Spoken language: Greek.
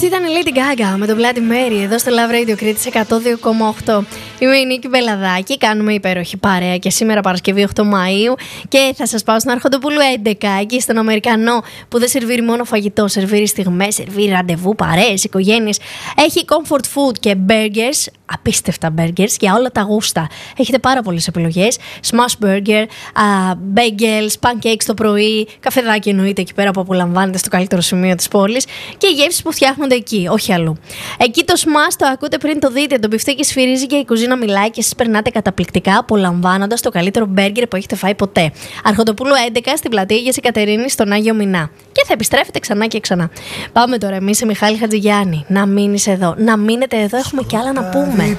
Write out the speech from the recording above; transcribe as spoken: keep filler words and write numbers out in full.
ήταν η Lady Gaga με τον Bloody Mary εδώ στο Love Radio Κρήτης εκατό δύο κόμμα οκτώ. Είμαι η Νίκη Μπελαδάκη, κάνουμε υπέροχη παρέα και σήμερα Παρασκευή οκτώ Μαΐου και θα σας πάω στον Αρχοντοπούλου έντεκα, εκεί στον Αμερικανό που δεν σερβίρει μόνο φαγητό, σερβίρει στιγμές, σερβίρει ραντεβού, παρέες, οικογένειες. Έχει comfort food και burgers, απίστευτα burgers για όλα τα γούστα. Έχετε πάρα πολλές επιλογές, smash burger, uh, bagels, pancakes το πρωί, καφεδάκι εννοείται εκεί πέρα που απολαμβάνετε στο καλύτερο σημείο της πόλης και οι γεύσεις που φτιάχνονται εκεί, όχι αλλού. Εκεί το smash το ακούτε πριν το δείτε, το μπιφτέκι σφυρίζει και η κουζίνα μιλάει και εσείς περνάτε καταπληκτικά απολαμβάνοντας το καλύτερο μπέργκερ που έχετε φάει ποτέ. Αρχοντοπούλου έντεκα στην πλατεία Αγίας Εκατερίνης στον Άγιο Μινά. Και θα επιστρέφετε ξανά και ξανά. Πάμε τώρα εμείς σε Μιχάλη Χατζηγιάννη. Να μείνεις εδώ, να μείνετε εδώ, έχουμε κι άλλα να πούμε.